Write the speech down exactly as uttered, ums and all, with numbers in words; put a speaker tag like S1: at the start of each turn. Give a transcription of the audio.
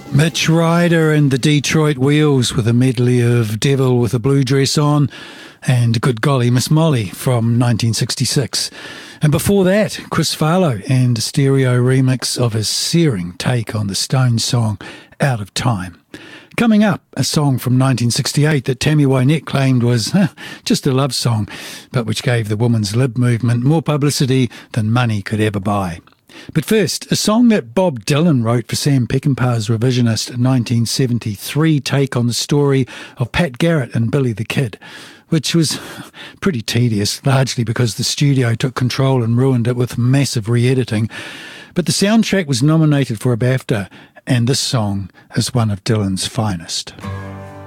S1: Mitch Ryder and the Detroit Wheels with a medley of Devil with a Blue Dress On and Good Golly Miss Molly from nineteen sixty-six. And before that, Chris Farlow and a stereo remix of his searing take on the Stones song Out of Time. Coming up, a song from nineteen sixty-eight that Tammy Wynette claimed was huh, just a love song, but which gave the women's lib movement more publicity than money could ever buy. But first, a song that Bob Dylan wrote for Sam Peckinpah's revisionist nineteen seventy-three take on the story of Pat Garrett and Billy the Kid, which was pretty tedious, largely because the studio took control and ruined it with massive re-editing. But the soundtrack was nominated for a BAFTA, and this song is one of Dylan's finest.